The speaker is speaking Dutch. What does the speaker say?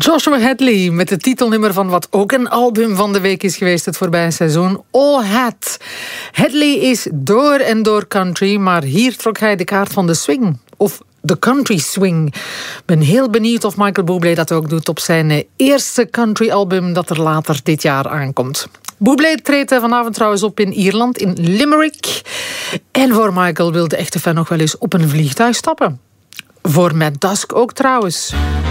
Joshua Hadley met het titelnummer van wat ook een album van de week is geweest het voorbije seizoen, All Hat. Hadley is door en door country, maar hier trok hij de kaart van de swing. Of de country swing. Ik ben heel benieuwd of Michael Bublé dat ook doet op zijn eerste country album dat er later dit jaar aankomt. Bublé treedt vanavond trouwens op in Ierland, in Limerick. En voor Michael wil de echte fan nog wel eens op een vliegtuig stappen. Voor Matt Dusk ook trouwens.